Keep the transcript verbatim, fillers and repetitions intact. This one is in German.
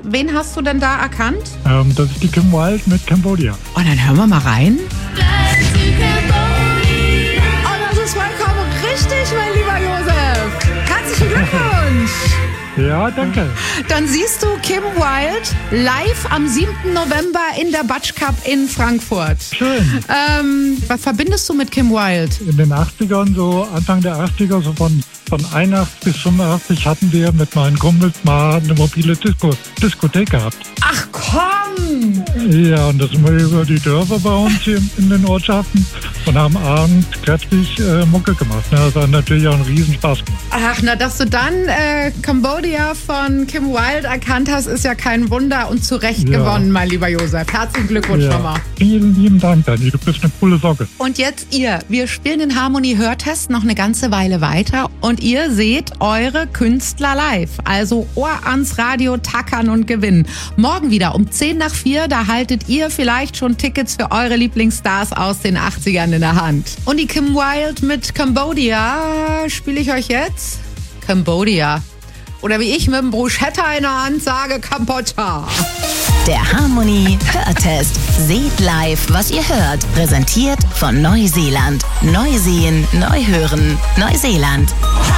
wen hast du denn da erkannt? Ähm, das ist die Kim Wilde mit Cambodia. Oh, dann hören wir mal rein. Oh, das ist vollkommen richtig, mein lieber Josef. Herzlichen Glückwunsch. Ja, danke. Dann siehst du Kim Wilde live am siebten November in der Batsch Cup in Frankfurt. Schön. Ähm, was verbindest du mit Kim Wilde? In den achtzigern, so Anfang der achtziger, so von, von einundachtzig bis fünfundachtzig hatten wir mit meinen Kumpels mal eine mobile Disco, Diskothek gehabt. Ach komm! Ja, und das sind wir über die Dörfer bei uns hier in den Ortschaften und haben abends kräftig äh, Mucke gemacht. Ne? Das hat natürlich auch einen Riesenspaß gemacht. Ach, na, dass du dann äh, Cambodia von Kim Wilde erkannt hast, ist ja kein Wunder und zu Recht Ja. gewonnen, mein lieber Josef. Herzlichen Glückwunsch Ja. schon mal. Vielen lieben Dank, Dani. Du bist eine coole Socke. Und jetzt ihr. Wir spielen den Harmonie-Hörtest noch eine ganze Weile weiter und ihr seht eure Künstler live. Also Ohr ans Radio, tackern und gewinnen. Morgen wieder um zehn nach vier, da haltet ihr vielleicht schon Tickets für eure Lieblingsstars aus den achtzigern in der Hand. Und die Kim Wilde mit Cambodia spiele ich euch jetzt. Cambodia. Oder wie ich mit dem Bruschetta in der Hand sage, Kambodscha. Der Harmonie Hörtest. Seht live, was ihr hört. Präsentiert von Neuseeland. Neu sehen, neu hören. Neuseeland.